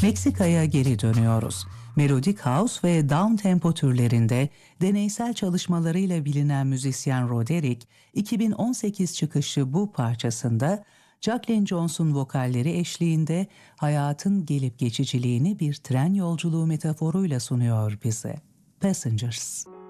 Meksika'ya geri dönüyoruz. Melodic House ve downtempo türlerinde deneysel çalışmalarıyla bilinen müzisyen Roderick, 2018 çıkışı bu parçasında Jacqueline Jones'un vokalleri eşliğinde hayatın gelip geçiciliğini bir tren yolculuğu metaforuyla sunuyor bize. Passengers.